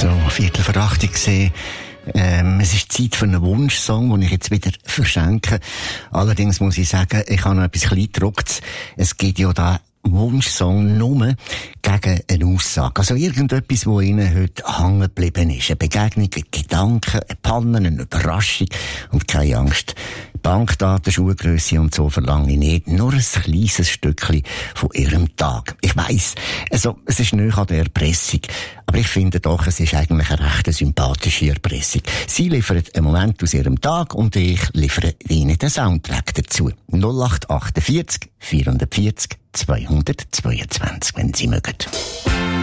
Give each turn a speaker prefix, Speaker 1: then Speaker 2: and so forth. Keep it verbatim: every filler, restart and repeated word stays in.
Speaker 1: So, Viertel vor acht gesehen. Ähm, es ist Zeit für einen Wunschsong, den ich jetzt wieder verschenke. Allerdings muss ich sagen, ich habe noch etwas Kleingedrucktes. Es geht ja da Wunschsong nur gegen eine Aussage. Also irgendetwas, wo Ihnen heute hängen geblieben ist. Eine Begegnung, ein Gedanke, eine Panne, eine Überraschung. Und keine Angst. Bankdaten, Schuhgrösse und so verlange ich nicht. Nur ein kleines Stückchen von Ihrem Tag. Ich weiss, also, es ist nicht an der Erpressung. Aber ich finde doch, es ist eigentlich eine recht sympathische Erpressung. Sie liefern einen Moment aus Ihrem Tag und ich liefere Ihnen den Soundtrack dazu. null acht acht vier, vier vier null, zwei zwei zwei, wenn Sie mögen.